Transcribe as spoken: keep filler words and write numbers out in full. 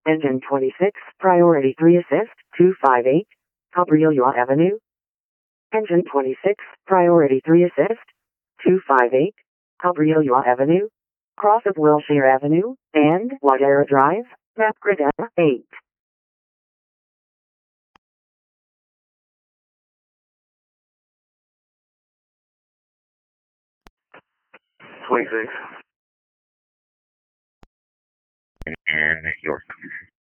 Engine twenty-six, Priority three Assist, two five eight, Cabrillo Avenue. Engine twenty-six, Priority three Assist, two five eight, Cabrillo Avenue, cross of Wilshire Avenue, and Wadera Drive, Mapgrid eight. twenty-six. And your